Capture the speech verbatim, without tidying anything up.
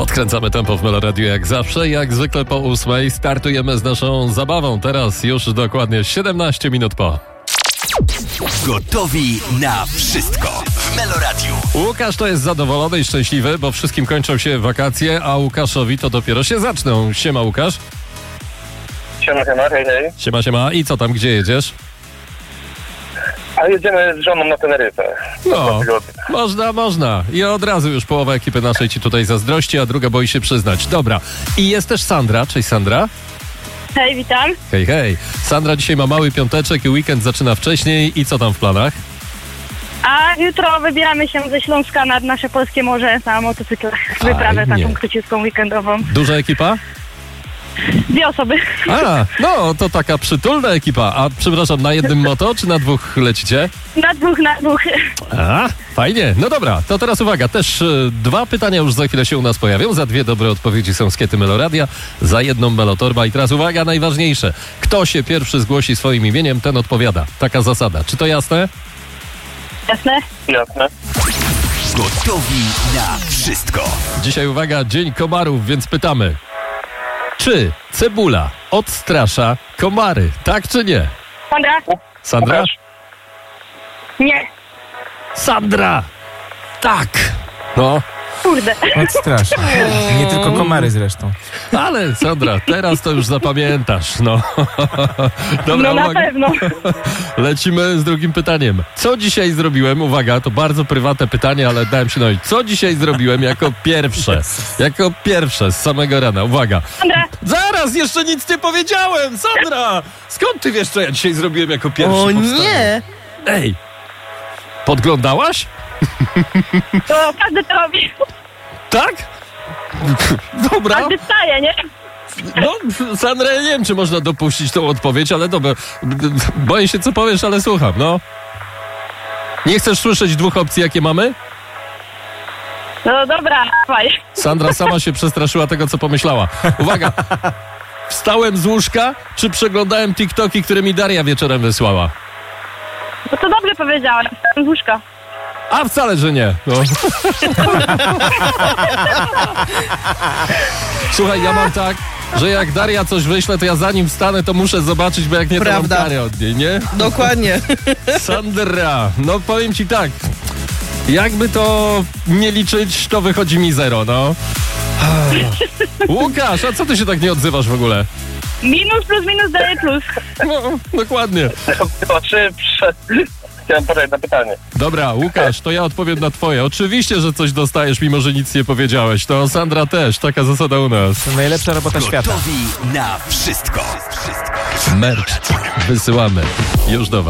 Podkręcamy tempo w Meloradiu jak zawsze. Jak zwykle po ósmej startujemy z naszą zabawą. Teraz już dokładnie siedemnaście minut po. Gotowi na wszystko w Meloradiu. Łukasz to jest zadowolony i szczęśliwy, bo wszystkim kończą się wakacje, a Łukaszowi to dopiero się zaczną. Siema Łukasz. Siema, siema, hej, hej. Siema, siema. I co tam, gdzie jedziesz? A jedziemy z żoną na Teneryfę. No, można, można. I od razu już połowa ekipy naszej ci tutaj zazdrości, a druga boi się przyznać. Dobra. I jest też Sandra. Cześć Sandra. Hej, witam. Hej, hej. Sandra dzisiaj ma mały piąteczek i weekend zaczyna wcześniej. I co tam w planach? A jutro wybieramy się ze Śląska nad nasze polskie morze na motocyklach. Wyprawę Fajnie. taką króciutką weekendową. Duża ekipa? Dwie osoby. A, no to taka przytulna ekipa. A przepraszam, na jednym moto czy na dwóch lecicie? Na dwóch, na dwóch. A, fajnie. No dobra, to teraz uwaga. Też y, dwa pytania już za chwilę się u nas pojawią. Za dwie dobre odpowiedzi są skiety Meloradia, za jedną Melotorba. I teraz uwaga, najważniejsze. Kto się pierwszy zgłosi swoim imieniem, ten odpowiada. Taka zasada. Czy to jasne? Jasne? Jasne. Gotowi na wszystko. Dzisiaj uwaga, Dzień Komarów, więc pytamy. Czy cebula odstrasza komary? Tak czy nie? Sandra? Sandra? Łukasz? Nie. Sandra! Tak! No, Kurde. Odstrasza. Nie tylko komary zresztą. ale Sandra, teraz to już zapamiętasz, no. Dobra, No na uwaga. pewno. Lecimy z drugim pytaniem. Co dzisiaj zrobiłem? Uwaga, to bardzo prywatne pytanie, ale dałem się nauczyć. Co dzisiaj zrobiłem jako pierwsze? Jako pierwsze z samego rana. Uwaga. Sandra? Zaraz, jeszcze nic nie powiedziałem! Sandra! Skąd ty wiesz, co ja dzisiaj zrobiłem jako pierwszy? O powstanie? nie! Ej! Podglądałaś? To każdy to robi. Tak? Dobra. Każdy wstaje, nie? No, Sandra, ja nie wiem, czy można dopuścić tą odpowiedź, ale dobra. Boję się, co powiesz, ale słucham, no. Nie chcesz słyszeć dwóch opcji, jakie mamy? No dobra, dawaj. Sandra sama się przestraszyła tego, co pomyślała. Uwaga. Wstałem z łóżka, czy przeglądałem TikToki, które mi Daria wieczorem wysłała? No to dobrze powiedziałem. Z łóżka. A wcale, że nie. No. Słuchaj, ja mam tak, że jak Daria coś wyśle, to ja zanim wstanę, to muszę zobaczyć, bo jak nie, to mam Prawda. karę od niej, nie? Dokładnie. Sandra, no powiem ci tak, jakby to nie liczyć, to wychodzi mi zero, no. Łukasz, a co ty się tak nie odzywasz w ogóle? Minus plus minus daje plus. No, dokładnie. Chyba szybsze. Chciałem podać na pytanie. Dobra, Łukasz, to ja odpowiem na twoje. Oczywiście, że coś dostajesz, mimo że nic nie powiedziałeś. To Sandra też, taka zasada u nas. To najlepsza robota świata. Gotowi na wszystko. Merch wysyłamy już do was.